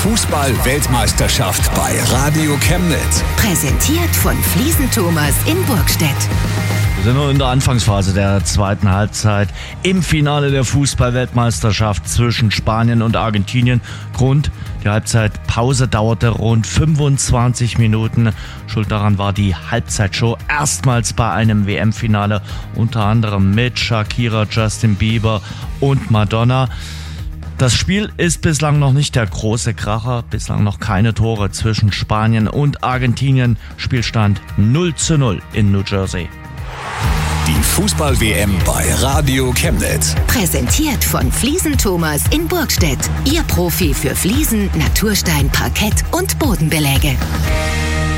Fußball-Weltmeisterschaft bei Radio Chemnitz. Präsentiert von Fliesen Thomas in Burgstedt. Wir sind nur in der Anfangsphase der zweiten Halbzeit im Finale der Fußball-Weltmeisterschaft zwischen Spanien und Argentinien. Grund: die Halbzeitpause dauerte rund 25 Minuten. Schuld daran war die Halbzeitshow erstmals bei einem WM-Finale, unter anderem mit Shakira, Justin Bieber und Madonna. Das Spiel ist bislang noch nicht der große Kracher, bislang noch keine Tore zwischen Spanien und Argentinien. Spielstand 0:0 in New Jersey. Die Fußball-WM bei Radio Chemnitz. Präsentiert von Fliesen Thomas in Burgstedt. Ihr Profi für Fliesen, Naturstein, Parkett und Bodenbeläge.